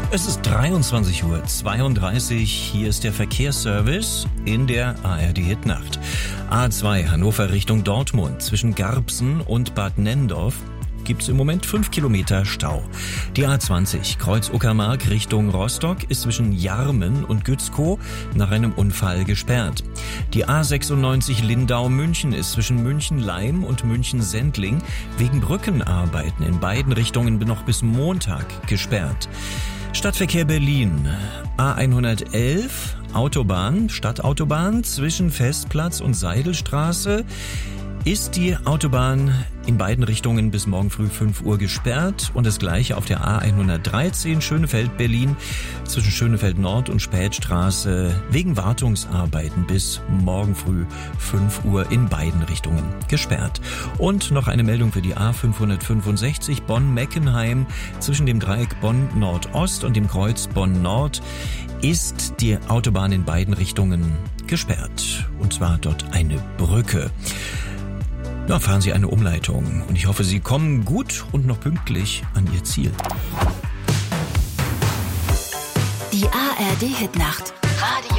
Es ist 23:32 Uhr. Hier ist der Verkehrsservice in der ARD-Hitnacht. A2 Hannover Richtung Dortmund zwischen Garbsen und Bad Nenndorf gibt's im Moment 5 Kilometer Stau. Die A20 Kreuz Uckermark Richtung Rostock ist zwischen Jarmen und Gützkow nach einem Unfall gesperrt. Die A96 Lindau-München ist zwischen München-Leim und München-Sendling wegen Brückenarbeiten in beiden Richtungen noch bis Montag gesperrt. Stadtverkehr Berlin. A111 Stadtautobahn zwischen Festplatz und Seidelstraße ist die Autobahn in beiden Richtungen bis morgen früh 5 Uhr gesperrt und das gleiche auf der A113 Schönefeld-Berlin zwischen Schönefeld Nord und Spätstraße wegen Wartungsarbeiten bis morgen früh 5 Uhr in beiden Richtungen gesperrt. Und noch eine Meldung für die A565 Bonn-Meckenheim zwischen dem Dreieck Bonn-Nordost und dem Kreuz Bonn-Nord ist die Autobahn in beiden Richtungen gesperrt. Und zwar dort eine Brücke. Da fahren Sie eine Umleitung und ich hoffe, Sie kommen gut und noch pünktlich an Ihr Ziel. Die ARD-Hitnacht. Radio